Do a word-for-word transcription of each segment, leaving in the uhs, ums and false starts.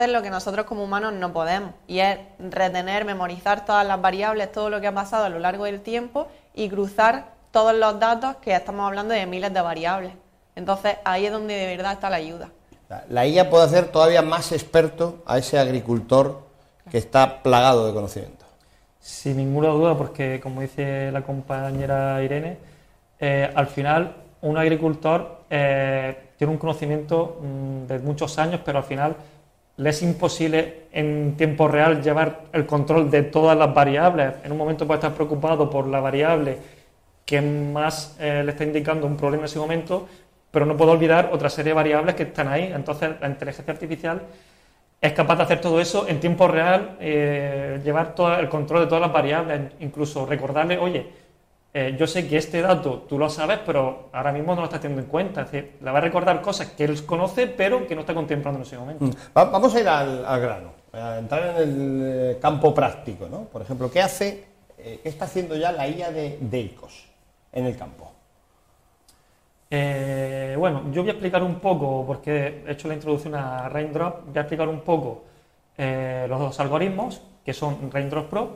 lo que nosotros como humanos no podemos, y es retener, memorizar todas las variables, todo lo que ha pasado a lo largo del tiempo y cruzar todos los datos, que estamos hablando de miles de variables. Entonces ahí es donde de verdad está la ayuda. La I A puede hacer todavía más experto a ese agricultor que está plagado de conocimiento. Sin ninguna duda, porque como dice la compañera Irene, eh, al final un agricultor eh, tiene un conocimiento mmm, de muchos años, pero al final le es imposible en tiempo real llevar el control de todas las variables. En un momento puede estar preocupado por la variable que más eh, le está indicando un problema en ese momento, pero no puede olvidar otra serie de variables que están ahí. Entonces la inteligencia artificial es capaz de hacer todo eso en tiempo real, eh, llevar todo el control de todas las variables, incluso recordarle, oye, eh, yo sé que este dato tú lo sabes, pero ahora mismo no lo estás teniendo en cuenta. Es decir, le va a recordar cosas que él conoce, pero que no está contemplando en ese momento. Mm. Va, vamos a ir al, al grano, a entrar en el campo práctico, ¿no? Por ejemplo, ¿qué hace, eh, qué está haciendo ya la I A de, de ICOS en el campo? Eh, bueno, yo voy a explicar un poco, porque he hecho la introducción a Raindrop, voy a explicar un poco eh, los dos algoritmos, que son Raindrop Pro.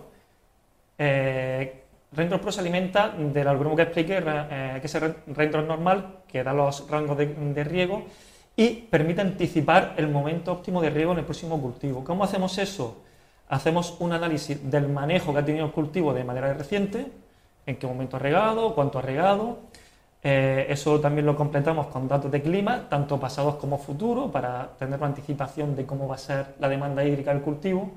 Eh, Raindrop Pro se alimenta del algoritmo que expliqué, eh, que es el Raindrop normal, que da los rangos de, de riego y permite anticipar el momento óptimo de riego en el próximo cultivo. ¿Cómo hacemos eso? Hacemos un análisis del manejo que ha tenido el cultivo de manera reciente, en qué momento ha regado, cuánto ha regado. Eh, eso también lo completamos con datos de clima, tanto pasados como futuros, para tener una anticipación de cómo va a ser la demanda hídrica del cultivo.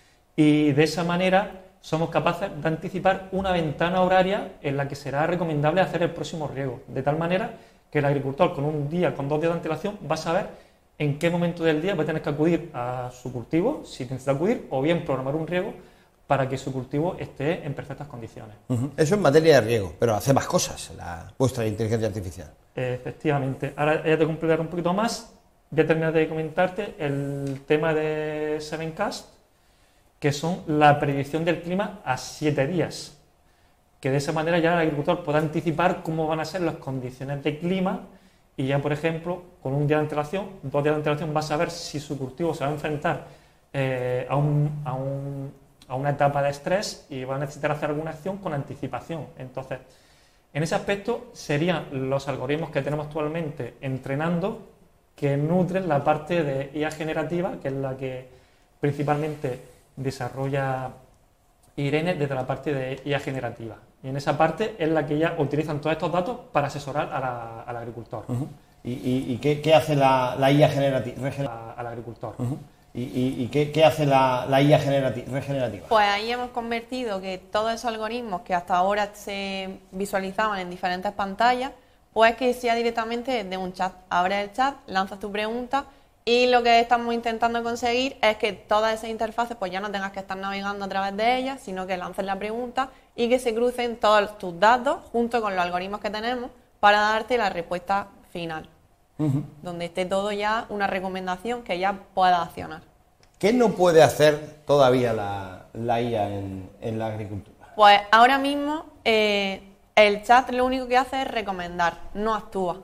Y de esa manera somos capaces de anticipar una ventana horaria en la que será recomendable hacer el próximo riego, de tal manera que el agricultor con un día, con dos días de antelación, va a saber en qué momento del día va a tener que acudir a su cultivo, si necesita acudir, o bien programar un riego para que su cultivo esté en perfectas condiciones. Uh-huh. Eso en materia de riego, pero hace más cosas la, vuestra inteligencia artificial. Efectivamente. Ahora ya te completaré un poquito más. Voy a terminar de comentarte el tema de Sevencast, que son la predicción del clima a siete días. Que de esa manera ya el agricultor pueda anticipar cómo van a ser las condiciones de clima y ya, por ejemplo, con un día de antelación, dos días de antelación, va a saber si su cultivo se va a enfrentar eh, a un... A un a una etapa de estrés y va a necesitar hacer alguna acción con anticipación. Entonces, en ese aspecto serían los algoritmos que tenemos actualmente entrenando, que nutren la parte de I A generativa, que es la que principalmente desarrolla Irene desde la parte de I A generativa. Y en esa parte es la que ya utilizan todos estos datos para asesorar a la, al agricultor. Uh-huh. ¿Y, y, y qué, qué hace la, la I A generativa? Al agricultor. Uh-huh. ¿Y, y, y qué, qué hace la, la I A regenerativa? Pues ahí hemos convertido que todos esos algoritmos que hasta ahora se visualizaban en diferentes pantallas, pues que sea directamente desde un chat. Abres el chat, lanzas tu pregunta y lo que estamos intentando conseguir es que todas esas interfaces pues ya no tengas que estar navegando a través de ellas, sino que lances la pregunta y que se crucen todos tus datos junto con los algoritmos que tenemos para darte la respuesta final. Uh-huh. Donde esté todo ya una recomendación que ya pueda accionar. ¿Qué no puede hacer todavía la, la I A en, en la agricultura? Pues ahora mismo eh, el chat lo único que hace es recomendar, no actúa.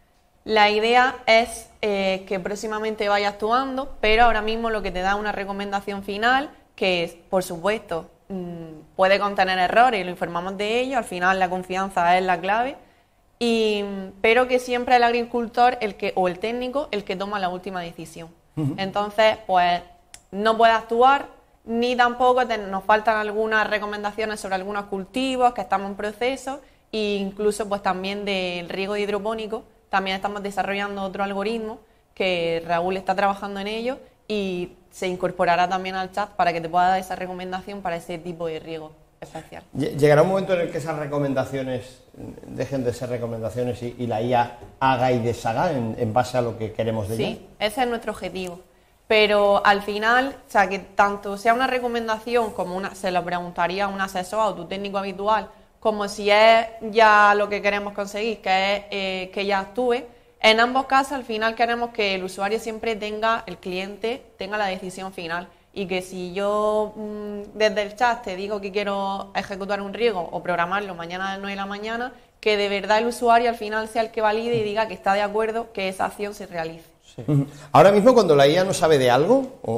La idea es eh, que próximamente vaya actuando, pero ahora mismo lo que te da una recomendación final, que es, por supuesto, mmm, puede contener errores y lo informamos de ello, al final la confianza es la clave. Y, pero que siempre es el agricultor el que, o el técnico el que toma la última decisión. Uh-huh. Entonces, pues no puede actuar, ni tampoco te, nos faltan algunas recomendaciones sobre algunos cultivos que estamos en proceso, e incluso pues también del riego hidropónico. También estamos desarrollando otro algoritmo que Raúl está trabajando en ello y se incorporará también al chat para que te pueda dar esa recomendación para ese tipo de riego especial. ¿Llegará un momento en el que esas recomendaciones dejen de ser recomendaciones y, y la I A haga y deshaga en, en base a lo que queremos de ella? Sí, ese es nuestro objetivo. Pero al final, o sea, que tanto sea una recomendación como una, se lo preguntaría a un asesor o tu técnico habitual, como si es ya lo que queremos conseguir, que es eh, que ya actúe. En ambos casos, al final queremos que el usuario siempre tenga, el cliente tenga la decisión final. Y que si yo mmm, desde el chat te digo que quiero ejecutar un riego o programarlo mañana a las nueve de la mañana, que de verdad el usuario al final sea el que valide y diga que está de acuerdo que esa acción se realice. Sí. Ahora mismo, cuando la I A no sabe de algo o,